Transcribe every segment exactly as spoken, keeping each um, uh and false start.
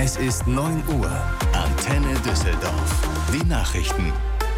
Es ist neun Uhr. Antenne Düsseldorf. Die Nachrichten.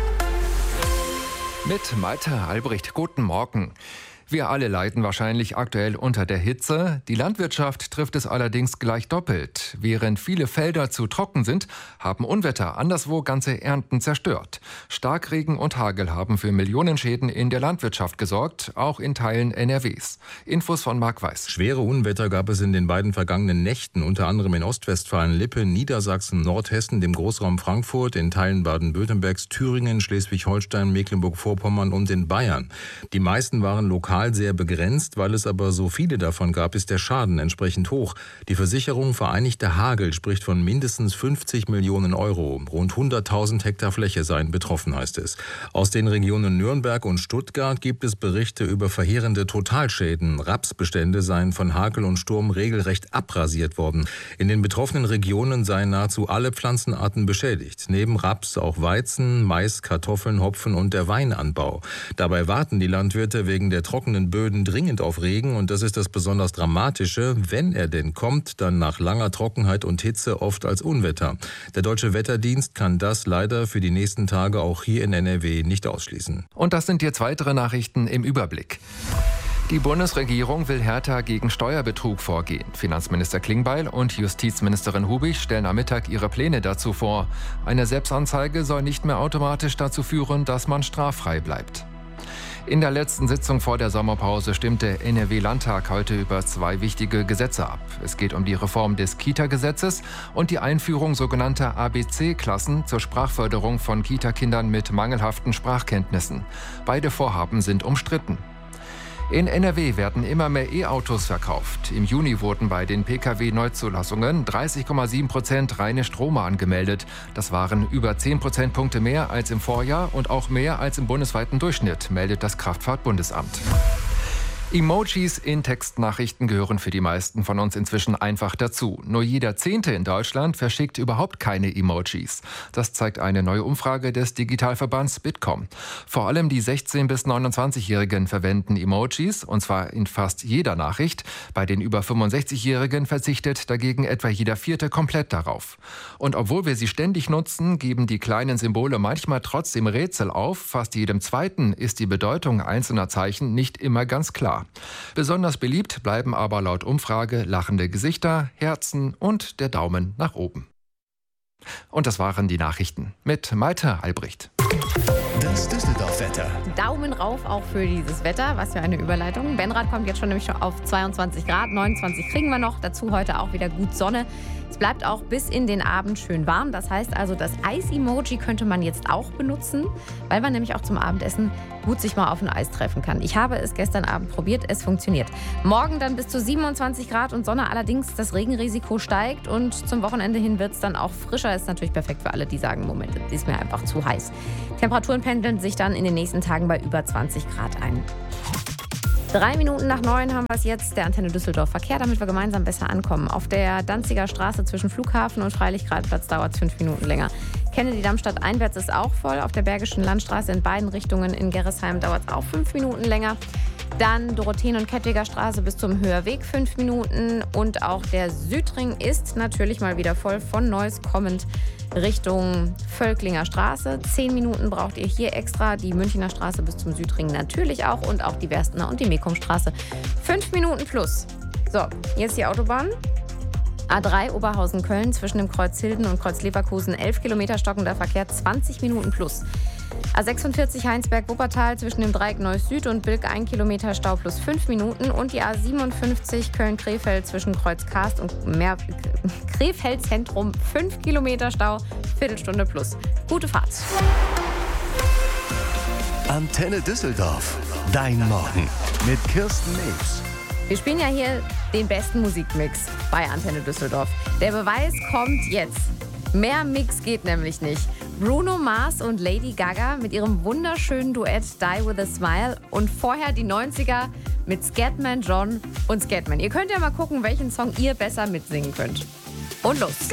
Mit Malte Albrecht. Guten Morgen. Wir alle leiden wahrscheinlich aktuell unter der Hitze. Die Landwirtschaft trifft es allerdings gleich doppelt. Während viele Felder zu trocken sind, haben Unwetter anderswo ganze Ernten zerstört. Starkregen und Hagel haben für Millionenschäden in der Landwirtschaft gesorgt, auch in Teilen N R Ws. Infos von Marc Weiß. Schwere Unwetter gab es in den beiden vergangenen Nächten, unter anderem in Ostwestfalen-Lippe, Niedersachsen, Nordhessen, dem Großraum Frankfurt, in Teilen Baden-Württembergs, Thüringen, Schleswig-Holstein, Mecklenburg-Vorpommern und in Bayern. Die meisten waren lokal sehr begrenzt, weil es aber so viele davon gab, ist der Schaden entsprechend hoch. Die Versicherung Vereinigter Hagel spricht von mindestens fünfzig Millionen Euro. Rund hunderttausend Hektar Fläche seien betroffen, heißt es. Aus den Regionen Nürnberg und Stuttgart gibt es Berichte über verheerende Totalschäden. Rapsbestände seien von Hagel und Sturm regelrecht abrasiert worden. In den betroffenen Regionen seien nahezu alle Pflanzenarten beschädigt. Neben Raps auch Weizen, Mais, Kartoffeln, Hopfen und der Weinanbau. Dabei warten die Landwirte wegen der trockenen Böden dringend auf Regen, und das ist das besonders Dramatische. Wenn er denn kommt, dann nach langer Trockenheit und Hitze oft als Unwetter. Der Deutsche Wetterdienst kann das leider für die nächsten Tage auch hier in N R W nicht ausschließen. Und das sind jetzt weitere Nachrichten im Überblick. Die Bundesregierung will härter gegen Steuerbetrug vorgehen. Finanzminister Klingbeil und Justizministerin Hubig stellen am Mittag ihre Pläne dazu vor. Eine Selbstanzeige soll nicht mehr automatisch dazu führen, dass man straffrei bleibt. In der letzten Sitzung vor der Sommerpause stimmt der N R W-Landtag heute über zwei wichtige Gesetze ab. Es geht um die Reform des Kita-Gesetzes und die Einführung sogenannter A B C-Klassen zur Sprachförderung von Kita-Kindern mit mangelhaften Sprachkenntnissen. Beide Vorhaben sind umstritten. In N R W werden immer mehr E-Autos verkauft. Im Juni wurden bei den P K W-Neuzulassungen dreißig Komma sieben Prozent reine Stromer angemeldet. Das waren über zehn Prozentpunkte mehr als im Vorjahr und auch mehr als im bundesweiten Durchschnitt, meldet das Kraftfahrtbundesamt. Emojis in Textnachrichten gehören für die meisten von uns inzwischen einfach dazu. Nur jeder Zehnte in Deutschland verschickt überhaupt keine Emojis. Das zeigt eine neue Umfrage des Digitalverbands Bitkom. Vor allem die sechzehn- bis neunundzwanzigjährigen verwenden Emojis, und zwar in fast jeder Nachricht. Bei den über fünfundsechzigjährigen verzichtet dagegen etwa jeder Vierte komplett darauf. Und obwohl wir sie ständig nutzen, geben die kleinen Symbole manchmal trotzdem Rätsel auf. Fast jedem Zweiten ist die Bedeutung einzelner Zeichen nicht immer ganz klar. Besonders beliebt bleiben aber laut Umfrage lachende Gesichter, Herzen und der Daumen nach oben. Und das waren die Nachrichten mit Malte Albrecht. Das Düsseldorf-Wetter. Daumen rauf auch für dieses Wetter. Was für eine Überleitung. Benrad kommt jetzt schon nämlich schon auf zweiundzwanzig Grad, neunundzwanzig kriegen wir noch. Dazu heute auch wieder gut Sonne. Es bleibt auch bis in den Abend schön warm. Das heißt also, das Eis-Emoji könnte man jetzt auch benutzen, weil man nämlich auch zum Abendessen gut sich mal auf ein Eis treffen kann. Ich habe es gestern Abend probiert, es funktioniert. Morgen dann bis zu siebenundzwanzig Grad und Sonne, allerdings das Regenrisiko steigt und zum Wochenende hin wird es dann auch frischer. Ist natürlich perfekt für alle, die sagen, Moment, das ist mir einfach zu heiß. Temperaturen pendeln sich dann in den nächsten Tagen bei über zwanzig Grad ein. Drei Minuten nach neun haben wir es jetzt, der Antenne Düsseldorf Verkehr, damit wir gemeinsam besser ankommen. Auf der Danziger Straße zwischen Flughafen und Freilichtgradplatz dauert es fünf Minuten länger. Kennedy-Darmstadt einwärts ist auch voll. Auf der Bergischen Landstraße in beiden Richtungen in Gerresheim dauert es auch fünf Minuten länger. Dann Dorotheen- und Kettwiger Straße bis zum Höherweg fünf Minuten. Und auch der Südring ist natürlich mal wieder voll von Neuss kommend Richtung Völklinger Straße. Zehn Minuten braucht ihr hier extra. Die Münchner Straße bis zum Südring natürlich auch. Und auch die Werstener und die Mekumstraße. Fünf Minuten plus. So, jetzt die Autobahn. A drei Oberhausen-Köln zwischen dem Kreuz Hilden und Kreuz Leverkusen. elf Kilometer stockender Verkehr, zwanzig Minuten plus. A sechsundvierzig Heinsberg-Wuppertal zwischen dem Dreieck Neuss Süd und Bilk ein Kilometer Stau plus fünf Minuten. Und die A siebenundfünfzig Köln-Krefeld zwischen Kreuz Karst und Mer- Krefeld Zentrum. fünf Kilometer Stau, Viertelstunde plus. Gute Fahrt. Antenne Düsseldorf. Dein Morgen mit Kirsten Nebs. Wir spielen ja hier den besten Musikmix bei Antenne Düsseldorf. Der Beweis kommt jetzt. Mehr Mix geht nämlich nicht. Bruno Mars und Lady Gaga mit ihrem wunderschönen Duett Die With A Smile und vorher die neunziger mit Scatman John und Scatman. Ihr könnt ja mal gucken, welchen Song ihr besser mitsingen könnt. Und los!